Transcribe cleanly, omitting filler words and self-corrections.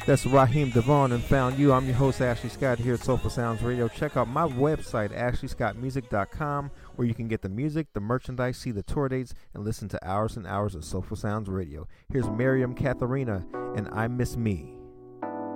That's Raheem Devon and Found You. I'm your host, Ashley Scott, here at Soulful Sounds Radio. Check out my website, ashleyscottmusic.com, where you can get the music, the merchandise, see the tour dates, and listen to hours and hours of Soulful Sounds Radio. Here's Miriam Katharina and I Miss Me.